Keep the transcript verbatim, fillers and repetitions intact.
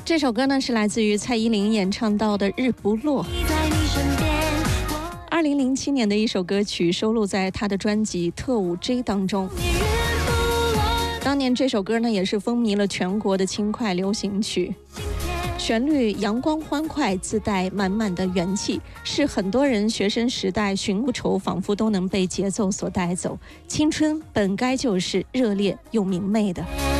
这首歌呢是来自于蔡依林演唱到的《日不落》。二零零七年的一首歌曲，收录在她的专辑《特务 J》当中。当年这首歌呢也是风靡了全国的轻快流行曲，旋律阳光欢快，自带满满的元气，是很多人学生时代寻不愁仿佛都能被节奏所带走。青春本该就是热烈又明媚的。